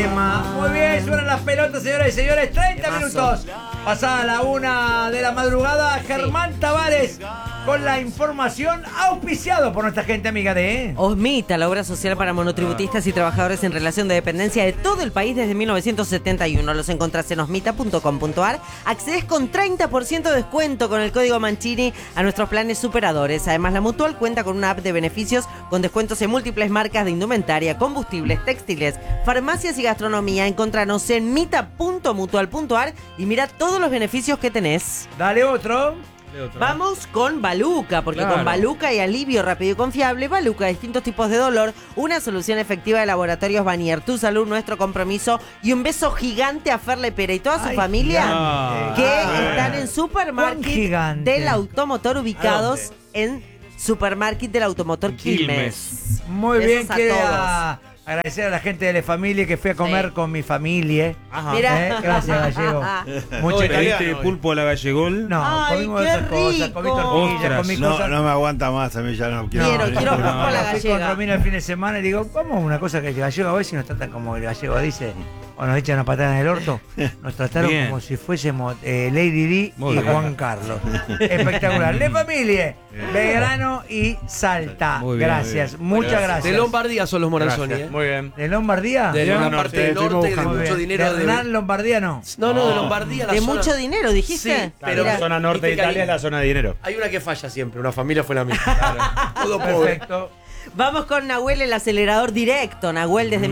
Buenísima. Muy bien, suenan las pelotas, señoras y señores. 30 minutos. Pasada la 1 de la madrugada. Germán Tavares con la información, auspiciado por nuestra gente amiga de Osmita, la obra social para monotributistas y trabajadores en relación de dependencia de todo el país desde 1971. Los encontrás en osmita.com.ar. Accedes con 30% de descuento con el código Mancini a nuestros planes superadores. Además, la Mutual cuenta con una app de beneficios con descuentos en múltiples marcas de indumentaria, combustibles, textiles, farmacias y gastronomía. Encontranos en mita.mutual.ar y mira todos los beneficios que tenés. Dale otro. Vamos con Baluca, porque con Baluca y alivio rápido y confiable, Baluca, distintos tipos de dolor, una solución efectiva de Laboratorios Vanier, tu salud, nuestro compromiso, y un beso gigante a Fer Lepera y toda su familia que están en Supermarket del Automotor, ubicados en Supermarket del Automotor Quilmes. Muy bien, Besos a queda agradecer a la gente de la familia que fui a comer con mi familia. Mira. Gracias, Gallego. Mucho ¿Pediste pulpo a la gallegol? No, Ay, comimos qué otras cosas, comí tortillas, comí cosas. No me aguanta más, a mí ya no quiero. Quiero pulpo a la Fui con gallega. Romina el fin de semana y digo, vamos a una cosa que el gallego a ver si nos tratan como el gallego dice, o nos echan una patada en el orto. Nos trataron Bien. como si fuésemos Lady Di Muy y bien. Juan Carlos. Espectacular. Le familia, Belgrano y Salta. Muy bien, Gracias, muchas gracias. De Lombardía son los Moranzoni, ¿eh? Muy bien. ¿De Lombardía? De Bien, una norte, parte del estuvimos norte, de buscando. mucho Muy bien. dinero. ¿De Hernán Lombardía no? No, de Lombardía, la De zona. mucho dinero, dijiste. Sí, Pero la zona norte de viste que Italia es la zona de dinero. Hay una que falla siempre, una familia fue la mía. Todo pobre. Perfecto. Vamos con Nahuel, el acelerador directo. Nahuel desde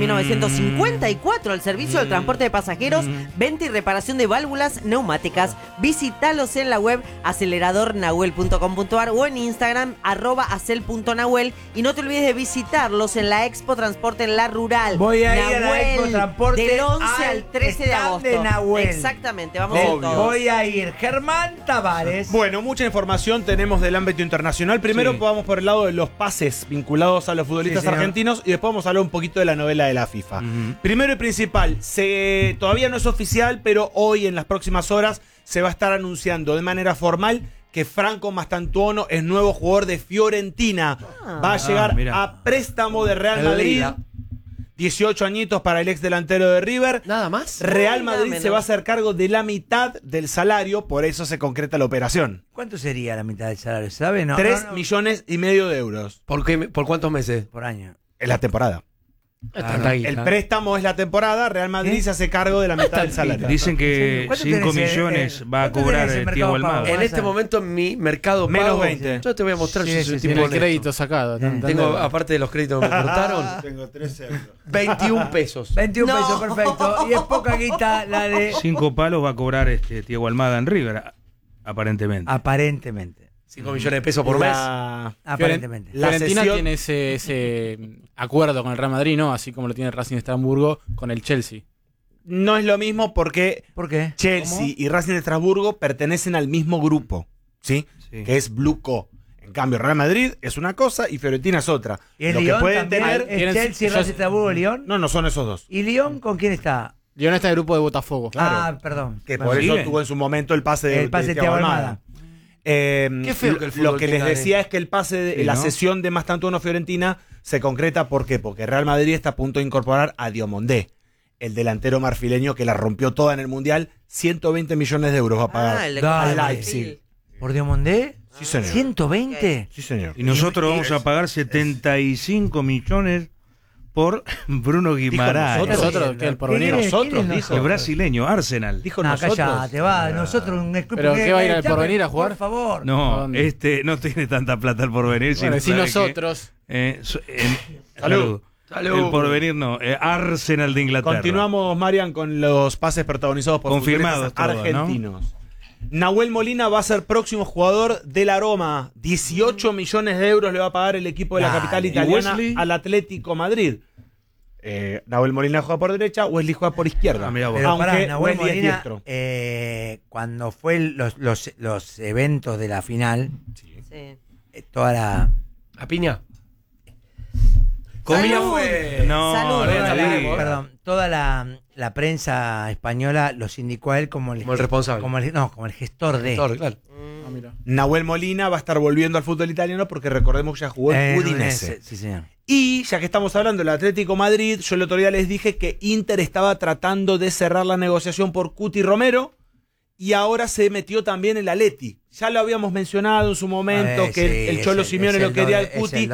1954 al servicio del transporte de pasajeros, venta y reparación de válvulas neumáticas. Visítalos en la web aceleradornahuel.com.ar o en Instagram @acel.nahuel. Y no te olvides de visitarlos en la Expo Transporte en La Rural. Voy a ir a la Nahuel, Expo Transporte del 11 al al 13 de stand agosto. de Nahuel. Exactamente, vamos a ir todos. Voy a ir. Germán Tavares. Bueno, mucha información tenemos del ámbito internacional. Primero Sí. vamos por el lado de los pases vinculados a los futbolistas Sí, señor. argentinos y después vamos a hablar un poquito de la novela de la FIFA. Primero y principal, todavía no es oficial, pero hoy en las próximas horas se va a estar anunciando de manera formal que Franco Mastantuono es nuevo jugador de Fiorentina. Va a llegar mirá. a préstamo de Real El Madrid. Lila. 18 añitos para el ex delantero de River. Nada más. Real Ay, nada Madrid menos. se va a hacer cargo de la mitad del salario, por eso se concreta la operación. ¿Cuánto sería la mitad del salario? ¿Sabe? No, 3,5 no, no. millones de euros ¿Por cuántos meses? Por año. en la temporada. Tanta guita. El préstamo es la temporada, Real Madrid se hace cargo de la mitad del salario. Dicen que ¿Cuánto 5 tenés, millones va a cuánto cobrar tenés en Thiago Mercado Pago? Almada. En este momento en mi mercado Menos pago, 20. Yo te voy a mostrar Sí, si sí, soy sí, tipo sí. El crédito sacado. Tengo, aparte de los créditos que me cortaron, Tengo 3 euros. 21 pesos. 21 No. pesos, perfecto. Y es poca guita la de... 5 palos va a cobrar Thiago Almada en River, aparentemente. Aparentemente. 5 millones de pesos por mes. Aparentemente. La Fiorentina sesión- tiene ese acuerdo con el Real Madrid, ¿no? Así como lo tiene el Racing de Estrasburgo con el Chelsea. No es lo mismo porque ¿Por qué? Chelsea ¿Cómo? y Racing de Estrasburgo pertenecen al mismo grupo, ¿sí? Sí. Que es Blue Co. En cambio, Real Madrid es una cosa y Fiorentina es otra. ¿Y el Lo que Lyon pueden también? tener... ¿Es tienen- Chelsea, yo- Racing Estrasburgo, Lyon? No son esos dos. ¿Y Lyon con quién está? Lyon está en el grupo de Botafogo. Ah, perdón. Que Bueno, por eso bien. tuvo en su momento el pase de el pase de Thiago Thiago Almada. Almada. Qué feo que el fútbol Lo que les tenga decía es que el pase de Sí, la ¿no? sesión de Mastantuono Fiorentina se concreta ¿por qué? Porque Real Madrid está a punto de incorporar a Diomondé, el delantero marfileño que la rompió toda en el Mundial. 120 millones de euros va a pagar Ah, el de Dale. Copa del Leipzig. Marfil. ¿Por Diomondé? Sí, señor. ¿120? Sí, señor. Y nosotros vamos a pagar 75 millones por Bruno Guimaraes. Nosotros, ¿qué? El porvenir. ¿Quién es Nosotros, nosotros? El brasileño, Arsenal. Dijo No, nosotros. callate, va. Nosotros un club. ¿Pero qué va a ir al Porvenir a jugar? Por favor. ¿A No, dónde? no tiene tanta plata el porvenir. Bueno, si sabe nosotros. Salud. Salud. El porvenir no, Arsenal de Inglaterra. Continuamos, Marian, con los pases protagonizados por Confirmados futbolistas todos, ¿no? argentinos. Nahuel Molina va a ser próximo jugador de la Roma. 18 millones de euros le va a pagar el equipo de la Dale. capital ¿Y italiana Wesley? al Atlético Madrid. Nahuel Molina juega por derecha, Wesley juega por izquierda. Ah, mirá vos. Pero Aunque pará, Nahuel Wesley es Molina, diestro. cuando fue los eventos de la final, Sí. toda la... ¿La piña? Comía ¡Salud! fue. No, Salud. Perdón, toda la prensa española los indicó a él como Como el responsable. como el gestor de. Claro. Ah, mira. Nahuel Molina va a estar volviendo al fútbol italiano porque recordemos que ya jugó en Udinese. Sí, señor. Y ya que estamos hablando del Atlético Madrid, yo el otro día les dije que Inter estaba tratando de cerrar la negociación por Cuti Romero y ahora se metió también el Atleti. Ya lo habíamos mencionado en su momento que el Cholo Simeone lo quería al Cuti.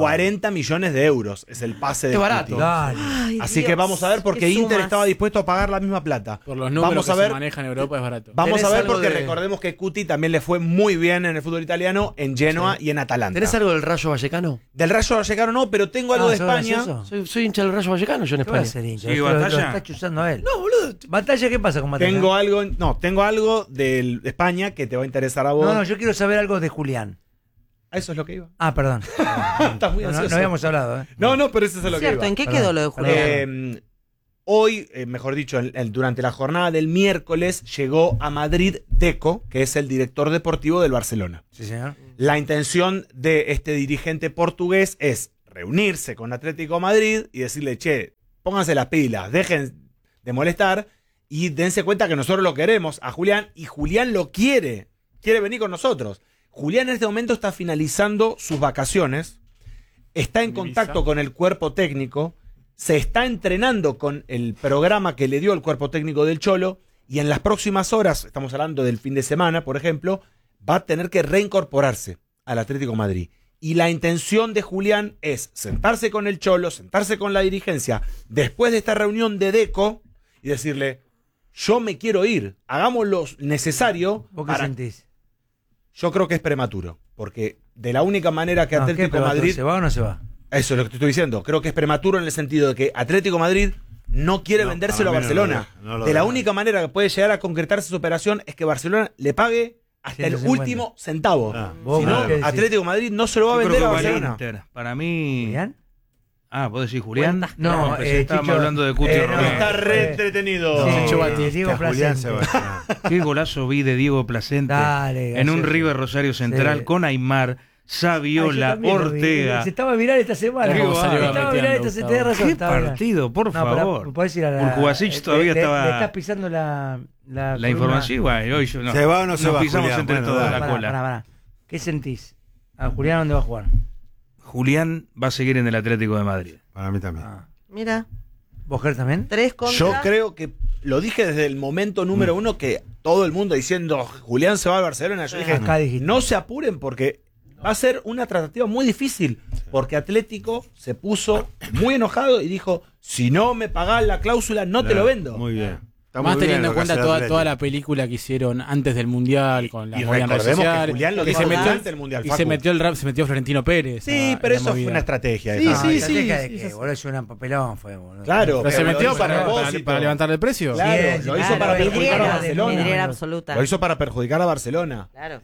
40 millones de euros es el pase de Qué barato. Cuti. Ay, Así que Dios, vamos a ver porque qué Inter sumas. estaba dispuesto a pagar la misma plata. Por los números Vamos a que ver. se manejan en Europa es barato. Vamos a ¿Tenés ver algo porque de- recordemos que Cuti también le fue muy bien en el fútbol italiano, en Genoa y en Atalanta. ¿Tenés algo del Rayo Vallecano? Del Rayo Vallecano no, pero tengo algo de España. Soy hincha del Rayo Vallecano yo en ¿Qué va a España. ser hincha? Sí, Lo Batalla. está chuzando a él. No, boludo. ¿Batalla qué pasa con Batalla? Tengo algo de España que te va a interesar a vos. No, yo quiero saber algo de Julián. A eso es lo que iba. Ah, perdón. Estás muy No, ansioso. no habíamos hablado, ¿eh? No, pero eso es lo que Cierto, iba. ¿en qué Perdón, quedó lo de Julián? Hoy, mejor dicho, durante la jornada del miércoles, llegó a Madrid Deco, que es el director deportivo del Barcelona. Sí, señor. La intención de este dirigente portugués es reunirse con Atlético Madrid y decirle, che, pónganse las pilas, dejen de molestar y dense cuenta que nosotros lo queremos a Julián y Julián lo quiere venir con nosotros. Julián en este momento está finalizando sus vacaciones, está en contacto con el cuerpo técnico, se está entrenando con el programa que le dio el cuerpo técnico del Cholo y en las próximas horas, estamos hablando del fin de semana, por ejemplo, va a tener que reincorporarse al Atlético de Madrid. Y la intención de Julián es sentarse con el Cholo, sentarse con la dirigencia, después de esta reunión de Deco, y decirle, yo me quiero ir, hagamos lo necesario. ¿Vos qué sentís? Yo creo que es prematuro, porque de la única manera que No, ¿qué, Atlético pero Madrid... ¿se va o no se va? Eso es lo que te estoy diciendo. Creo que es prematuro en el sentido de que Atlético Madrid no quiere No, vendérselo a para mí Barcelona. no lo de la deja. única manera que puede llegar a concretarse su operación es que Barcelona le pague hasta el 150. último centavo. Ah, ¿Vos Si qué no, decís? Atlético Madrid no se lo va a Yo vender creo a que va al Barcelona. Inter. Para mí. ¿Julián? Ah, ¿vos decís Julián? No, pensé que estábamos Chicho, hablando de Cuti no, Romero. Está re entretenido. Sí, Chicho Batista, Diego Julián Placente. Sebastián. Qué golazo vi de Diego Placente Dale, en un gaseoso. River Rosario Central Sí. con Aymar, Saviola, Ah, yo también lo vi. Ortega. Se estaba viral esta semana. Qué Estaba bárbaro. viral esta semana. Tenés razón. Qué estaba viral. partido, por No, pero favor. podés ir a la. Urkubasic todavía estaba- Le estás pisando la La información, bueno, hoy yo no. ¿Se va o no se Nos va, pisamos Julián? entre Bueno, todos dale. la cola. Pará. ¿Qué sentís? ¿A Julián dónde va a jugar? Julián va a seguir en el Atlético de Madrid. Para mí también. Mira, ¿Vos, Ger, también? 3 contra. Yo creo que lo dije desde el momento número uno que todo el mundo diciendo Julián se va al Barcelona. Yo dije, Acá dijiste. no se apuren porque va a ser una tratativa muy difícil. Porque Atlético se puso muy enojado y dijo, si no me pagás la cláusula, no te lo vendo. Muy bien. Está Más muy bien teniendo lo en que cuenta hace el toda Atlético. la película que hicieron antes del Mundial con la Y movida en redes recordemos que sociales, Julián lo que dijo se metió, antes del Mundial, y Facu. se metió Florentino Pérez. Sí, a pero la eso fue movida. una estrategia. Sí, esa. sí, estrategia sí, de sí, que, sí. boludo, es un papelón, fue, boludo. Claro, Pero se pero lo metió hizo a propósito. para levantar el precio. Claro, Bien, lo hizo claro, para perjudicar a vidriera, Barcelona. vidriera absoluta. Lo hizo para perjudicar a Barcelona. Claro.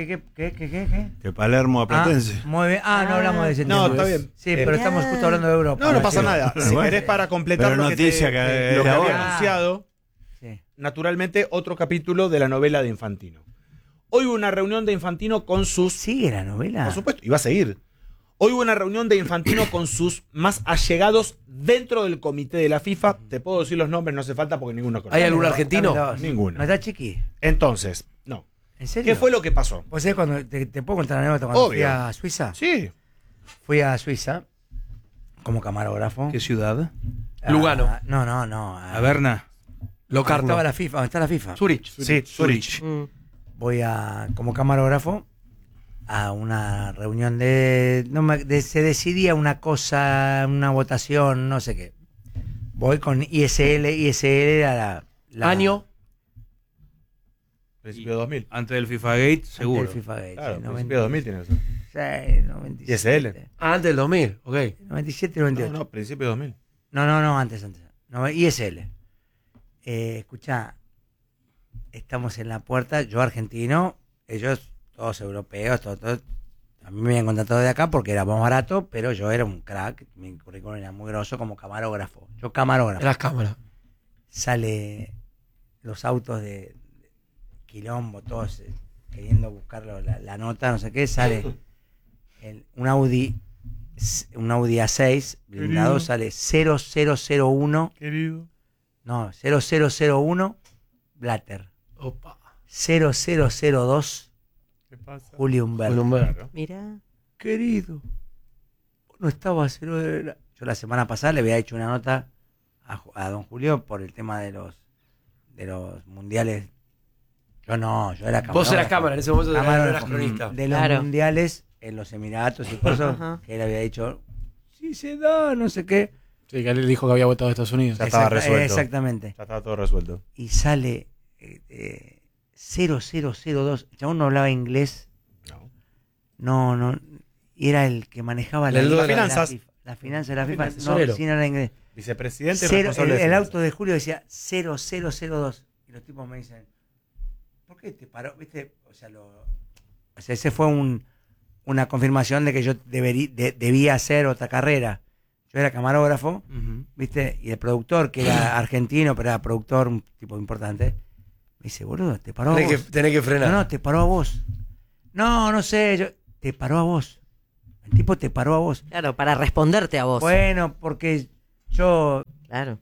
¿Qué? Que Palermo a Platense. Muy bien. No hablamos de ese No, tema. está bien. Sí, pero estamos justo hablando de Europa. No pasa Sí. nada. Si Bueno. querés para completar Pero lo que, noticia que lo que era había ahora. anunciado, Sí. naturalmente otro capítulo de la novela de Infantino. Hoy hubo una reunión de Infantino con sus... ¿Sigue la novela? Por supuesto, iba a seguir. Hoy hubo una reunión de Infantino con sus más allegados dentro del comité de la FIFA. Te puedo decir los nombres, no hace falta porque ninguno conoce. ¿Hay algún argentino? Dámelos. Ninguno. ¿No está chiqui? Entonces, no. ¿En serio? ¿Qué fue lo que pasó? ¿Vos sabés cuando te puedo contar la anécdota cuando fui Obvio. a Suiza? Sí. Fui a Suiza como camarógrafo. ¿Qué ciudad? Lugano. No. A Berna. Estaba Locarno. la FIFA, ¿dónde está la FIFA? Zurich. Sí, Zurich. Voy como camarógrafo a una reunión se decidía una cosa, una votación, no sé qué. Voy con ISL era la Año. Principio de 2000. Antes del FIFA Gate, seguro. del FIFA Gate, Claro, sí, principio de 2000 tiene que ser. 96, 97. ISL. Ah, antes del 2000. Ok. 97 y 98. No, principio de 2000. No, antes. No, ISL. Escuchá, estamos en la puerta, yo argentino, ellos todos europeos, todo. A mí me habían contratado de acá porque era más barato, pero yo era un crack, mi currículum era muy grosso como camarógrafo. Yo camarógrafo. En las cámaras. Sale los autos de Quilombo, todos queriendo buscar la nota, no sé qué, sale un Audi un Audi A6 blindado sale 0001. Querido. No, 0001 Blatter. Opa. 0002 ¿Qué pasa? Julio Humberto. Bloomberg. Mira. Querido, vos no estabas. Yo la semana pasada le había hecho una nota a don Julio por el tema de los mundiales. Yo era camarógrafo. Vos eras cámara, en ese momento no eras Camarógrafo. cronista. De los Claro. mundiales en los Emiratos y cosas, Ajá. que él había dicho, sí se da, no sé qué. Sí, que él dijo que había votado a Estados Unidos. Ya estaba resuelto. Exactamente. Ya estaba todo resuelto. Y sale 0002. El chabón no hablaba inglés. No. Y era el que manejaba El de la finanzas. las finanzas de la FIFA. Tesorero. No, sí, no era inglés. Vicepresidente y Cero, responsable de el finanzas. auto de Julio decía 0002. Y los tipos me dicen, ¿por qué te paró? ¿Viste? O sea, ese fue una confirmación de que yo debía hacer otra carrera. Yo era camarógrafo, ¿viste? Y el productor, que era argentino, pero era productor, un tipo importante, me dice, boludo, te paró a vos. Tenés que frenar. No, te paró a vos. No sé, te paró a vos. El tipo te paró a vos. Claro, para responderte a vos. Bueno, porque yo Claro.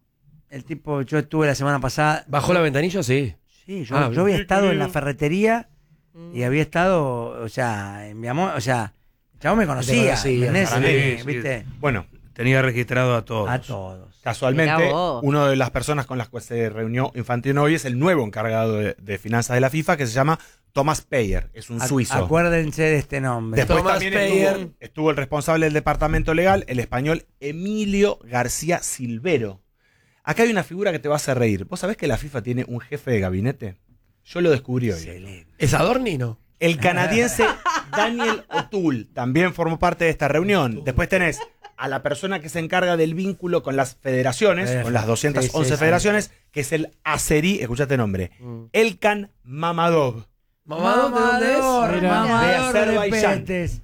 yo estuve la semana pasada. ¿Bajó la ventanilla? Sí. Sí, Ah, yo había bien. estado en la ferretería y había estado, o sea, en mi amor, o sea, el chabón me conocía, conocía, ¿entendés? para mí, sí. ¿Viste? Bueno, Tenía registrado a todos. A todos. casualmente, Mirá vos. una de las personas con las que se reunió Infantino hoy es el nuevo encargado de finanzas de la FIFA, que se llama Thomas Peyer, es un suizo. Acuérdense de este nombre. Después Thomas también Peyer. estuvo el responsable del departamento legal, el español Emilio García Silvero. Acá hay una figura que te va a hacer reír. ¿Vos sabés que la FIFA tiene un jefe de gabinete? Yo lo descubrí hoy. Excelente. ¿Es Adorni, no? El canadiense Daniel O'Toole también formó parte de esta reunión. Después tenés a la persona que se encarga del vínculo con las federaciones, con las 211 Sí, federaciones, que es el Azeri, escuchate nombre, Elkan Mamadov. ¿Mamadov de dónde es? Mira. Mamador De de Azerbaiyán. petes.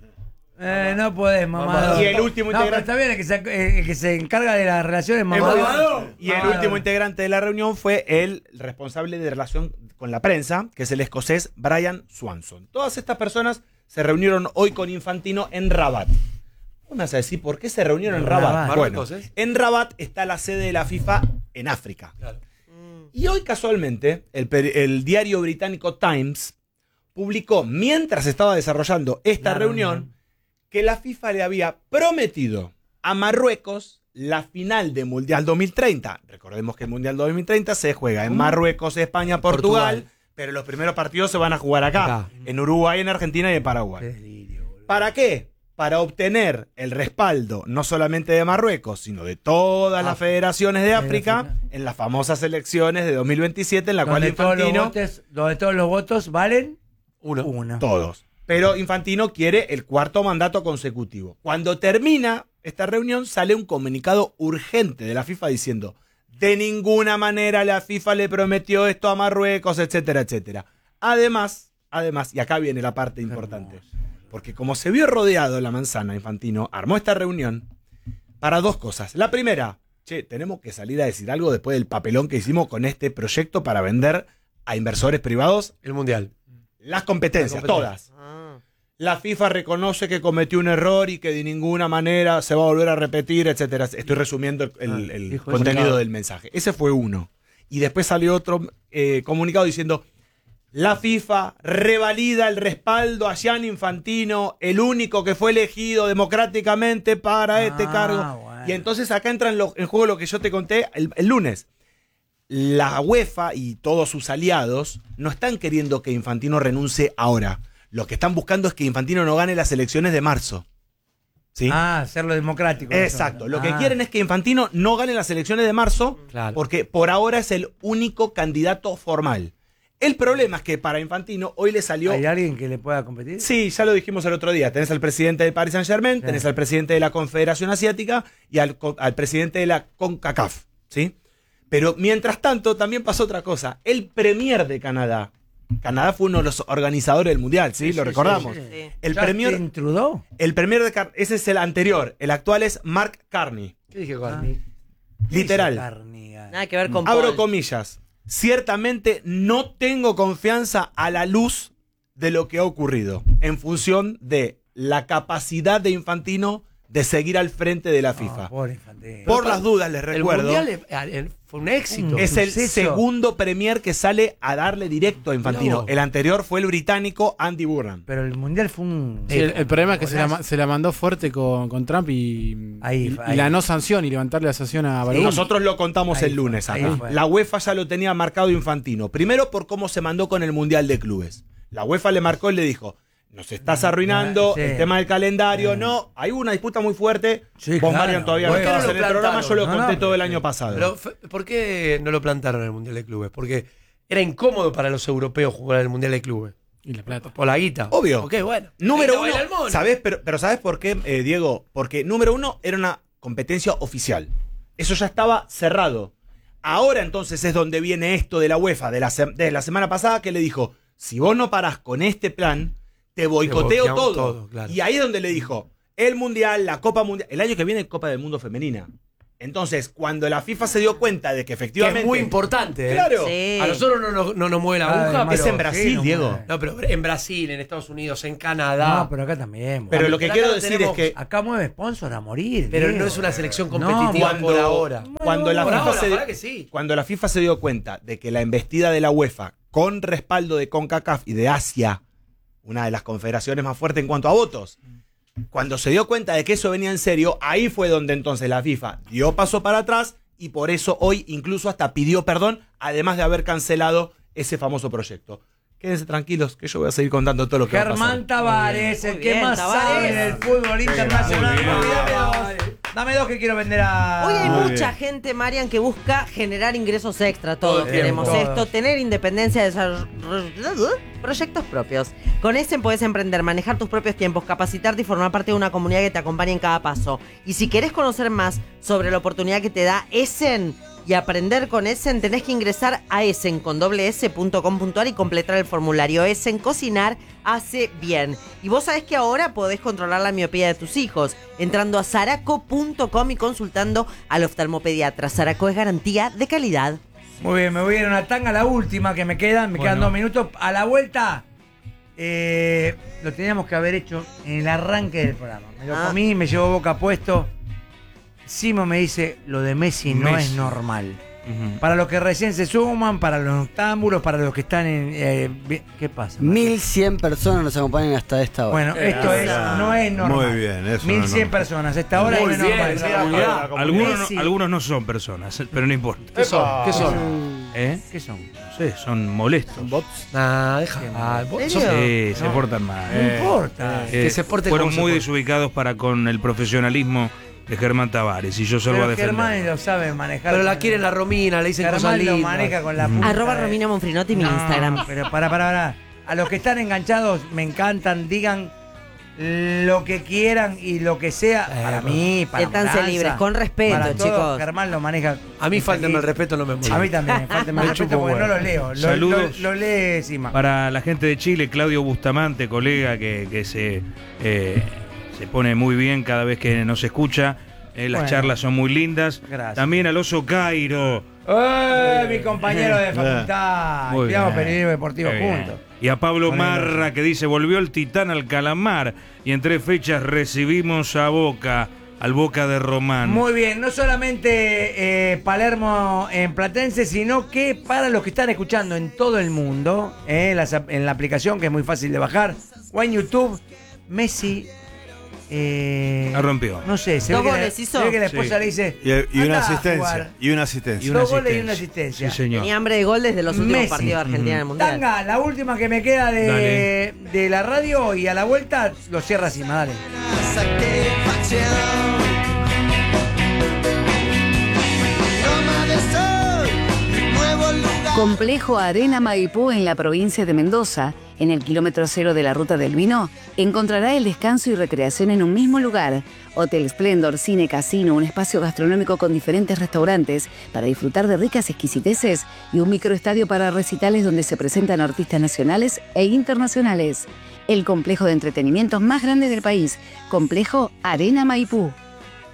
No podés, mamador. Y el último No, pero integrante. está bien, el que se encarga de las relaciones, mamador. Y el último integrante de la reunión fue el responsable de relación con la prensa, que es el escocés Brian Swanson. Todas estas personas se reunieron hoy con Infantino en Rabat. ¿Vos me vas a decir por qué se reunieron en Rabat? Rabat. Bueno, Marruecos, ¿eh? en Rabat está la sede de la FIFA en África. Claro. Y hoy casualmente el diario británico Times publicó, mientras estaba desarrollando esta La reunión, que la FIFA le había prometido a Marruecos la final de Mundial 2030. Recordemos que el Mundial 2030 se juega en Marruecos, España, Portugal, pero los primeros partidos se van a jugar acá, en Uruguay, en Argentina y en Paraguay. Qué delirio, boludo. ¿Para qué? Para obtener el respaldo no solamente de Marruecos, sino de todas las federaciones de África en las famosas elecciones de 2027, en la cual Infantino... Donde todos los votos valen Uno. Todos. Pero Infantino quiere el cuarto mandato consecutivo. Cuando termina esta reunión, sale un comunicado urgente de la FIFA diciendo: de ninguna manera la FIFA le prometió esto a Marruecos, etcétera, etcétera. Además, y acá viene la parte importante, porque como se vio rodeado la manzana, Infantino armó esta reunión para dos cosas. La primera, tenemos que salir a decir algo después del papelón que hicimos con este proyecto para vender a inversores privados El Mundial. las competencias, todas. La FIFA reconoce que cometió un error y que de ninguna manera se va a volver a repetir, etcétera. Estoy resumiendo el dijo contenido eso. del mensaje. Ese fue uno. Y después salió otro comunicado diciendo: la FIFA revalida el respaldo a Gianni Infantino, el único que fue elegido democráticamente para este cargo. Bueno. Y entonces acá entra en juego lo que yo te conté el lunes. La UEFA y todos sus aliados no están queriendo que Infantino renuncie ahora. Lo que están buscando es que Infantino no gane las elecciones de marzo. ¿Sí? Hacerlo democrático. Exacto. Lo que quieren es que Infantino no gane las elecciones de marzo, Claro. porque por ahora es el único candidato formal. El problema es que para Infantino hoy le salió... ¿Hay alguien que le pueda competir? Sí, ya lo dijimos el otro día. Tenés al presidente del Paris Saint-Germain, Sí. tenés al presidente de la Confederación Asiática y al presidente de la CONCACAF. ¿Sí? Pero mientras tanto también pasó otra cosa. El premier de Canadá. Canadá fue uno de los organizadores del Mundial, ¿sí? Lo recordamos. sí. Sí. El Justin premier, Trudeau. el premier de ese es el anterior. El actual es Mark Carney. ¿Qué dije, Carni? Literal. Carniga. Nada que ver con Abro Paul. comillas. Ciertamente no tengo confianza a la luz de lo que ha ocurrido en función de la capacidad de Infantino de seguir al frente de la FIFA. Pobre Infantino. Por las dudas, les El recuerdo, mundial fue un éxito. es el suceso. segundo premier que sale a darle directo a Infantino. No. El anterior fue el británico Andy Burnham. Pero el mundial fue un. Sí, el problema es que se la mandó fuerte con Trump y la no sanción y levantarle la sanción a Y Balogun. nosotros lo contamos Ahí el fue, lunes ahí acá. fue. La UEFA ya lo tenía marcado Infantino. Primero por cómo se mandó con el Mundial de Clubes. La UEFA le marcó y le dijo, nos estás arruinando Sí. el tema del calendario. No, hay una disputa muy fuerte. Sí, Vos, claro. Marian, todavía no ¿Por qué no estabas lo en el programa, yo lo plantaron? conté No, todo el sí. año pasado. Pero, ¿por qué no lo plantaron en el Mundial de Clubes? Porque era incómodo para los europeos jugar en el Mundial de Clubes. Y la plata. Por la guita. Obvio. Ok, bueno. Número Ahí uno, baila el mono. ¿sabés? Pero ¿sabés por qué, Diego? Porque número uno era una competencia oficial. Eso ya estaba cerrado. Ahora entonces es donde viene esto de la UEFA de la semana pasada que le dijo, si vos no parás con este plan, te boicoteo boicoteamos todo. todo, claro. Y ahí es donde le dijo, el Mundial, la Copa Mundial, el año que viene Copa del Mundo Femenina. Entonces, cuando la FIFA se dio cuenta de que Que efectivamente... es muy importante. ¿eh? Claro. Sí. A nosotros no nos mueve la aguja. Además, Es pero- en Brasil, no Diego. mueve. No, pero en Brasil, en Estados Unidos, en Canadá. No, pero acá también. Pero lo que Acá quiero no decir tenemos- es que Acá mueve sponsor a morir. Pero Diego. no es una selección No, competitiva por ahora. Cuando la Por FIFA ahora, se ojalá que sí. Cuando la FIFA se dio cuenta de que la embestida de la UEFA, con respaldo de CONCACAF y de Asia, una de las confederaciones más fuertes en cuanto a votos, cuando se dio cuenta de que eso venía en serio, ahí fue donde entonces la FIFA dio paso para atrás y por eso hoy incluso hasta pidió perdón, además de haber cancelado ese famoso proyecto. Quédense tranquilos, que yo voy a seguir contando todo lo que va a pasar. Germán Tavares, el Muy que bien, más Tavares. sabe del fútbol internacional. Muy bien. Dame dos que quiero vender a. Hoy hay Muy mucha bien. gente, Marian, que busca generar ingresos extra. Todos Todo el queremos tiempo. esto, tener independencia de desarrollar proyectos propios. Con Essen podés emprender, manejar tus propios tiempos, capacitarte y formar parte de una comunidad que te acompañe en cada paso. Y si querés conocer más sobre la oportunidad que te da Essen y aprender con Essen, tenés que ingresar a essen.com.ar y completar el formulario. Essen, cocinar hace bien. Y vos sabés que ahora podés controlar la miopía de tus hijos entrando a zaraco.com y consultando al oftalmopediatra. Zaraco es garantía de calidad. Muy bien, me voy a ir a una tanga, la última que me quedan. Me quedan 2 minutos. A la vuelta, lo teníamos que haber hecho en el arranque del programa. Me lo comí, me llevó boca puesto. Simo me dice, lo de Messi no Messi. es normal. Ujú. Para los que recién se suman, para los noctámbulos, para los que están en... ¿Qué pasa? 1100 personas nos acompañan hasta esta hora. Bueno, esto no es normal. Muy bien, eso 1100 no es normal. personas. Esta hora Muy no es bien, normal. esa comunidad. Messi. Algunos no son personas, pero no importa. ¿Qué son? ¿Qué son? ¿Eh? ¿Qué son? No sé, son molestos. Nah, deja. ¿En Sí, serio? se portan mal. No importa. Que se porte fueron como se muy porte. desubicados para con el profesionalismo de Germán Tavares y yo salgo a Pero defender. Germán lo sabe manejar. Pero la quieren la Romina, le dicen cosas Germán lo lindas. maneja con la punta. Arroba de- Romina Monfrinotti, mi No, Instagram. Pero para. A los que están enganchados, me encantan, digan lo que quieran y lo que sea. Para mí, para Siéntanse Maranza, libres, con respeto, para todo, chicos. Germán lo maneja. A mí faltenme el respeto, no me mueve. A mí también, faltenme el Me respeto chupo porque no huevo. lo leo. Saludos. Lo lee encima. Para la gente de Chile, Claudio Bustamante, colega que se pone muy bien cada vez que nos escucha. Las Bueno. charlas son muy lindas. Gracias. También al Oso Cairo. Mi compañero de facultad! Muy Estudiamos bien. periodismo deportivo Qué bien. juntos. Y a Pablo Con el Marra que dice, volvió el Titán al Calamar y en 3 fechas recibimos a Boca, al Boca de Román. Muy bien, no solamente Palermo en Platense, sino que para los que están escuchando en todo el mundo, en la aplicación que es muy fácil de bajar, o en YouTube, Messi... La rompió. No sé, se ¿Dos ve, que goles hizo? se ve que la esposa Sí. le dice... Y "Anda una a asistencia. jugar". Y una asistencia. Dos goles y una asistencia. Sí, señor. Tenía hambre de gol desde los últimos Messi. partidos de Argentina en el Mundial. Tanga, la última que me queda de la radio y a la vuelta lo cierra Sima, dale. Complejo Arena Maipú en la provincia de Mendoza, en el kilómetro 0 de la Ruta del Vino, encontrará el descanso y recreación en un mismo lugar. Hotel Splendor, cine, casino, un espacio gastronómico con diferentes restaurantes para disfrutar de ricas exquisiteces y un microestadio para recitales donde se presentan artistas nacionales e internacionales. El complejo de entretenimientos más grande del país, Complejo Arena Maipú.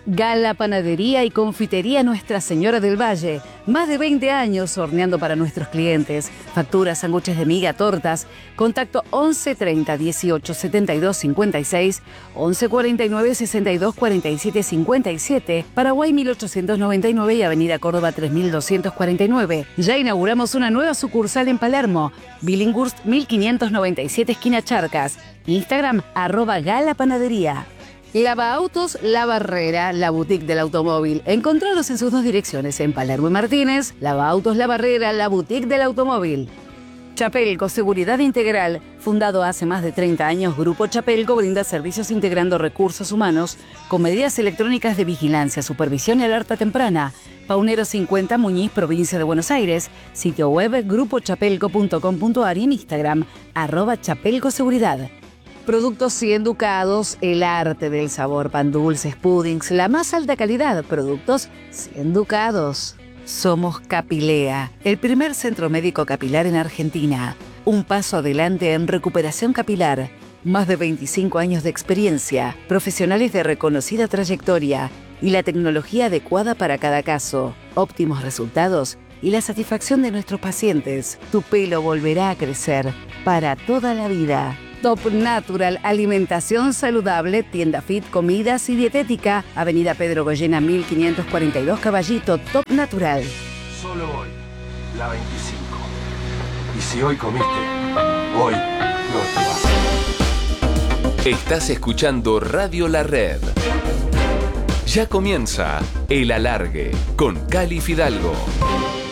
Gala Panadería y Confitería Nuestra Señora del Valle. Más de 20 años horneando para nuestros clientes. Facturas, sándwiches de miga, tortas. Contacto 11 30 18 72 56, 11 49 62 47 57, Paraguay 1899 y Avenida Córdoba 3249. Ya inauguramos una nueva sucursal en Palermo. Billinghurst 1597 esquina Charcas. Instagram @Gala Panadería. Lava Autos La Barrera, la boutique del automóvil. Encontraros en sus dos direcciones, en Palermo y Martínez. Lava Autos La Barrera, la boutique del automóvil. Chapelco, seguridad integral. Fundado hace más de 30 años, Grupo Chapelco brinda servicios integrando recursos humanos con medidas electrónicas de vigilancia, supervisión y alerta temprana. Paunero 50, Muñiz, provincia de Buenos Aires. Sitio web grupochapelco.com.ar y en Instagram @chapelcoseguridad. Productos 100 ducados, el arte del sabor, pan dulces, puddings, la más alta calidad. Productos 100 ducados. Somos Capilea, el primer centro médico capilar en Argentina. Un paso adelante en recuperación capilar. Más de 25 años de experiencia, profesionales de reconocida trayectoria y la tecnología adecuada para cada caso. Óptimos resultados y la satisfacción de nuestros pacientes. Tu pelo volverá a crecer para toda la vida. Top Natural, alimentación saludable, tienda fit, comidas y dietética. Avenida Pedro Goyena 1542 Caballito, Top Natural. Solo hoy, la 25. Y si hoy comiste, hoy no te vas. Estás escuchando Radio La Red. Ya comienza El Alargue con Cali Fidalgo.